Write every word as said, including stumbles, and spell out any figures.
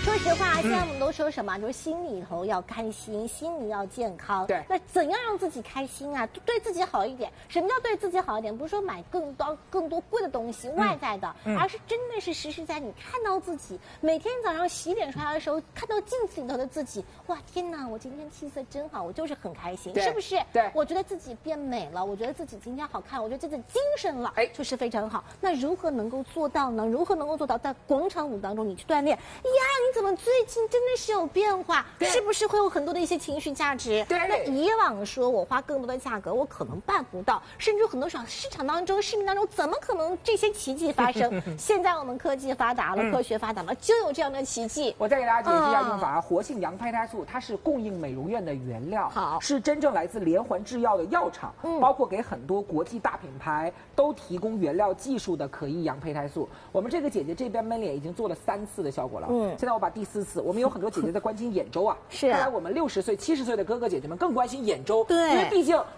说实话，现在我们都说什么？就是心里头要开心，心里要健康。 对。 那怎样让自己开心啊？对自己好一点。什么叫对自己好一点？不是说买更多更多贵的东西，嗯、外在的，嗯、而是真的是实实在在你看到自己，每天早上洗脸刷牙的时候，看到镜子里头的自己，哇，天哪！我今天气色真好，我就是很开心，是不是？ 对。 我觉得自己变美了，我觉得自己今天好看，我觉得自己精神了，哎，就是非常好。那如何能够做到呢？如何能够做到在广场舞当中你去锻炼？呀，你怎么最近真的是有变化？是不是会有很多的一些情绪价值？ 对。 那以往说我花更多的价格，我可能办不到，甚至很多时候市场当中、市民当中，怎么可能这些奇迹发生？现在我们科技发达了，嗯、科学发达了，就有这样的奇迹。 我再给大家解释一下用法啊，活性羊胚胎素它是供应美容院的原料， 好， 是真正来自连环制药的药厂，嗯，包括给很多国际大品牌都提供原料技术的可疑羊胚胎素。我们这个姐姐这边焖脸已经做了三次的效果了，嗯，现在我把第四次，我们有很多姐姐在关心眼周啊， 是， 看来我们六十岁、七十岁的哥哥姐姐们更关心眼周， 对， 因为毕竟